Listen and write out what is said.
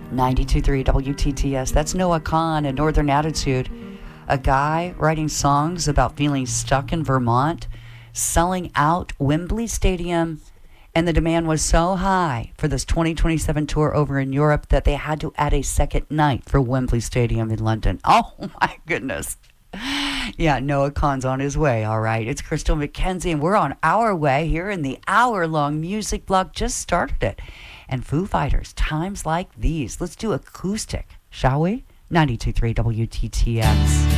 92.3 WTTS. That's Noah Kahan and Northern Attitude. A guy writing songs about feeling stuck in Vermont, selling out Wembley Stadium, and the demand was so high for this 2027 tour over in Europe that they had to add a second night for Wembley Stadium in London. Oh my goodness. Yeah, Noah Kahan's on his way, all right. It's Crystal McKenzie, and we're on our way here in the hour-long music block. Just started it. And Foo Fighters, Times Like These. Let's do acoustic, shall we? 92.3 WTTX.